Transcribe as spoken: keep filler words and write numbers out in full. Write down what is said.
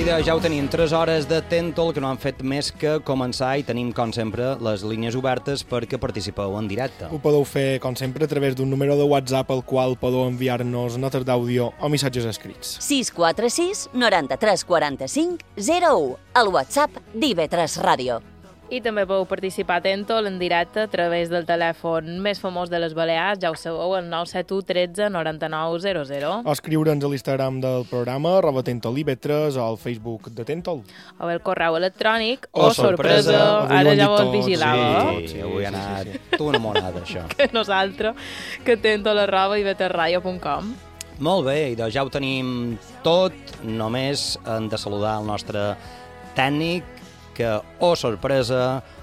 de, ja ho tenim, tres hores de Tentol que no han fet més que començar i tenim, com sempre, les línies obertes perquè participeu en directe. Ho podeu fer, com sempre, a través d'un número de WhatsApp al qual podeu enviar-nos notes d'àudio o missatges escrits. sis quatre sis noranta-tres quaranta-cinc zero u, el WhatsApp d'I V tres Ràdio. I també podeu participar a Tentol en directe a través del telèfon més famós de les Balears, ja ho sabeu, el nou set u tretze noranta-nou zero zero. O escriure'ns a l'Instagram del programa, arroba Tentol I V tres, o al Facebook de Tentol. O el correu electrònic, Oh, o sorpresa, sorpresa. ara Avui ja ho ho han dit vigilava. Sí, sí, avui ha anat sí, sí. tu enamorada, això. Que nosaltres, que tentol arroba i v tres ràdio punt com. Molt bé, i doncs ja ho tenim tot, només hem de saludar el nostre tècnic, que, oh sorpresa,